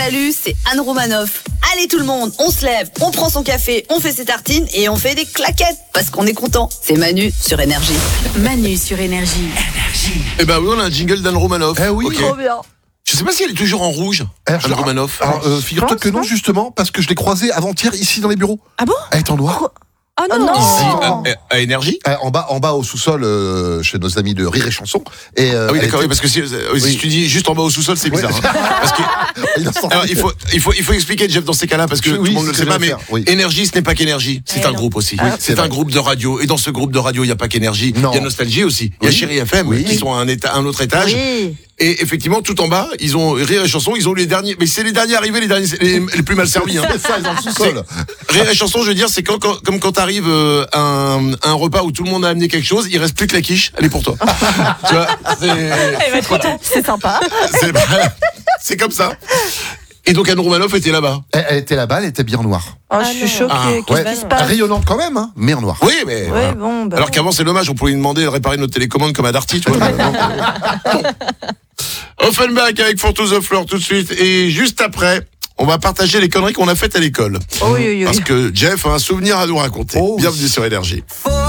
Salut, c'est Anne Romanoff. Allez tout le monde, on se lève, on prend son café, on fait ses tartines et on fait des claquettes parce qu'on est content. C'est Manu sur Énergie. Manu sur Énergie. Eh ben oui, on a un jingle d'Anne Romanoff. Eh oui. Ok. Trop bien. Je sais pas si elle est toujours en rouge, Anne Romanoff. Alors, figure-toi que non, justement, parce que je l'ai croisée avant-hier ici dans les bureaux. Ah bon? Elle est en noir. Ah Oh non. non. Ici, à Énergie. En bas au sous-sol, chez nos amis de Rire et Chanson. Et, Ah oui, d'accord, elle oui, parce que si tu dis juste en bas au sous-sol, c'est bizarre. Hein. Parce que, alors, il faut expliquer, Jeff, dans ces cas-là, parce que tout le monde ne le sait pas, mais Énergie, ce n'est pas qu'Énergie, c'est un groupe aussi. Oui, c'est un groupe de radio, et dans ce groupe de radio, il n'y a pas qu'Énergie, il y a Nostalgie aussi, il y a Chérie FM, qui sont à un autre étage. Oui. Et effectivement, tout en bas, ils ont Rire et Chanson, ils ont les derniers, mais c'est les derniers arrivés, les plus mal servis. Hein. C'est ça, dans le sous-sol. Rire et Chanson, je veux dire, c'est comme quand t'arrives à un repas où tout le monde a amené quelque chose, il reste plus que la quiche, elle est pour toi. Tu vois, Elle va être contente. C'est sympa. c'est comme ça. Et donc Anne Romanoff était là-bas. Elle était là-bas, elle était bien en noir. Oh, je suis choquée. Ah, Qu'est-ce Ouais, qui se passe? rayonnante quand même, hein, mais en noir. Oui, mais. Ouais, bon, bah. Alors qu'avant, c'est dommage, on pouvait lui demander de réparer notre télécommande comme à Darty, tu vois. Offenbach avec Photos of Flore tout de suite. Et juste après, on va partager les conneries qu'on a faites à l'école. Oui. Parce que Jeff a un souvenir à nous raconter. Oh, oui. Bienvenue sur Énergie.